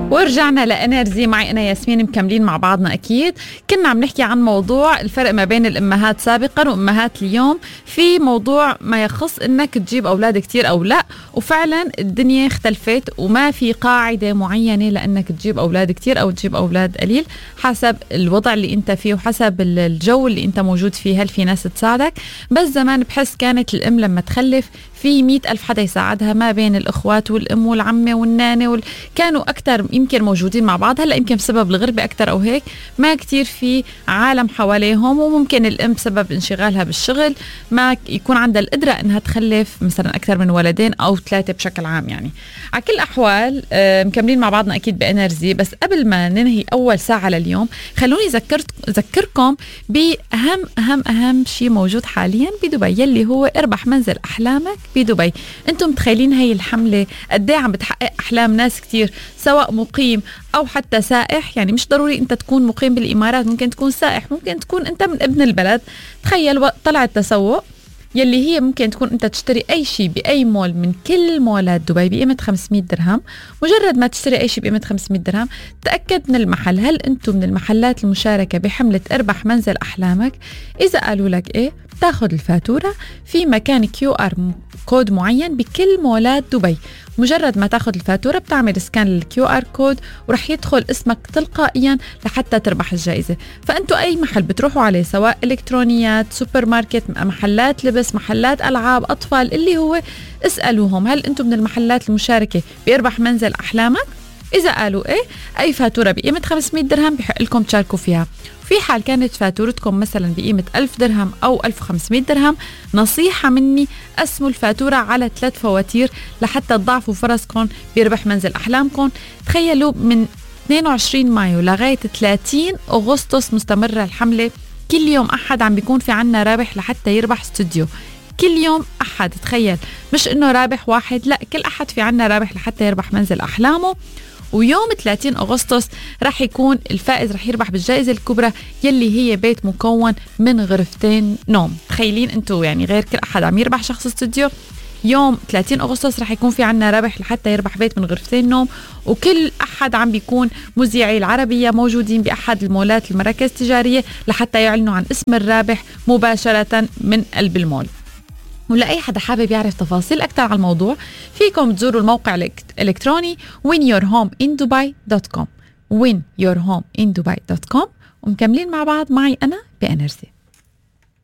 ورجعنا لإنرجي معي أنا ياسمين، مكملين مع بعضنا. أكيد كنا عم نحكي عن موضوع الفرق ما بين الأمهات سابقا وأمهات اليوم في موضوع ما يخص إنك تجيب أولاد كتير أو لا. وفعلا الدنيا اختلفت وما في قاعدة معينة لأنك تجيب أولاد كتير أو تجيب أولاد قليل، حسب الوضع اللي أنت فيه وحسب الجو اللي أنت موجود فيه. هل في ناس تساعدك؟ بس زمان بحس كانت الأم لما تخلف في 100,000 حدا يساعدها، ما بين الأخوات والأم والعمة والنانة كانوا أكتر يمكن موجودين مع بعض. هلأ يمكن بسبب الغربة أكتر أو هيك ما كتير في عالم حواليهم، وممكن الأم بسبب انشغالها بالشغل ما يكون عندها القدرة أنها تخلف مثلا أكثر من ولدين أو 3 بشكل عام. يعني على كل الأحوال مكملين مع بعضنا أكيد بإنرجي. بس قبل ما ننهي أول ساعة لليوم خلوني أذكركم بأهم شيء موجود حاليا بدبي، يلي هو اربح منزل أحلامك بدبي. أنتم متخيلين هاي الحملة قد ايه عم بتحقق أحلام ناس كتير، سواء مقيم أو حتى سائح. يعني مش ضروري أنت تكون مقيم بالإمارات، ممكن تكون سائح، ممكن تكون أنت من ابن البلد. تخيل طلع التسوق يلي هي ممكن تكون أنت تشتري أي شيء بأي مول من كل مولات دبي بقيمة 500 درهم. مجرد ما تشتري أي شيء بقيمة 500 درهم تأكد من المحل، هل أنتم من المحلات المشاركة بحملة اربح منزل أحلامك؟ إذا قالوا لك إيه تاخد الفاتورة في مكان QR كود معين بكل مولات دبي. مجرد ما تاخد الفاتورة بتعمل سكان للQR كود ورح يدخل اسمك تلقائيا لحتى تربح الجائزة. فأنتوا أي محل بتروحوا عليه، سواء إلكترونيات، سوبر ماركت، محلات لبس، محلات ألعاب أطفال، اللي هو اسألوهم هل أنتم من المحلات المشاركة بيربح منزل أحلامك؟ إذا قالوا إيه أي فاتورة بقيمة 500 درهم بحق لكم تشاركوا فيها. في حال كانت فاتورتكم مثلا بقيمة 1000 درهم أو 1500 درهم، نصيحة مني قسموا الفاتورة على 3 فواتير لحتى تضاعفوا فرصكم بربح منزل أحلامكم. تخيلوا من 22 مايو لغاية 30 أغسطس مستمرة الحملة. كل يوم أحد عم بيكون في عنا رابح لحتى يربح استوديو. كل يوم أحد، تخيل مش إنه رابح واحد، لا كل أحد في عنا رابح لحتى يربح منزل أحلامه. ويوم 30 أغسطس رح يكون الفائز رح يربح بالجائزة الكبرى يلي هي بيت مكون من غرفتين نوم. تخيلين انتو يعني غير كل أحد عم يربح شخص استوديو. يوم 30 أغسطس رح يكون في عنا رابح لحتى يربح بيت من غرفتين نوم. وكل أحد عم بيكون مذيعي العربية موجودين بأحد المولات المراكز التجارية لحتى يعلنوا عن اسم الرابح مباشرة من قلب المول. ولأي حدا حابب يعرف تفاصيل أكتر عن الموضوع فيكم تزوروا الموقع الإلكتروني whenyourhomeindubai.com whenyourhomeindubai.com. ومكملين مع بعض معي أنا بإنرجي.